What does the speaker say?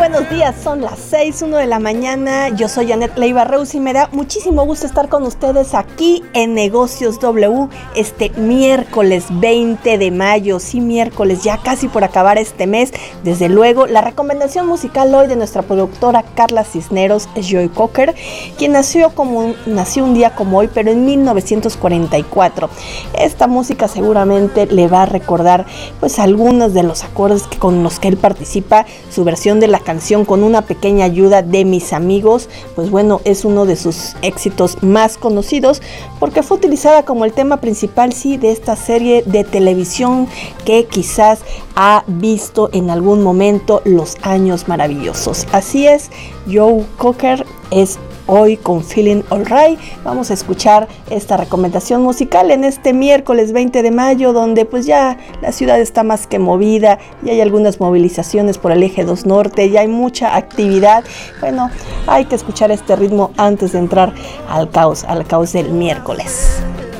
buenos días, son las 6:01 de la mañana. Yo soy Janet Leiva Reus y me da muchísimo gusto estar con ustedes aquí en Negocios W este miércoles 20 de mayo. Sí, miércoles, ya casi por acabar este mes. Desde luego, la recomendación musical hoy de nuestra productora Carla Cisneros es Joe Cocker, quien nació un día como hoy, pero en 1944. Esta música seguramente le va a recordar pues algunos de los acordes con los que él participa. Su versión de la canción Con una pequeña ayuda de mis amigos, pues bueno, es uno de sus éxitos más conocidos porque fue utilizada como el tema principal, sí, de esta serie de televisión que quizás ha visto en algún momento, Los Años Maravillosos. Así es, Joe Cocker es hoy con Feeling Alright. Vamos a escuchar esta recomendación musical en este miércoles 20 de mayo, donde pues ya la ciudad está más que movida, y hay algunas movilizaciones por el eje 2 norte, ya hay mucha actividad. Bueno, hay que escuchar este ritmo antes de entrar al caos del miércoles.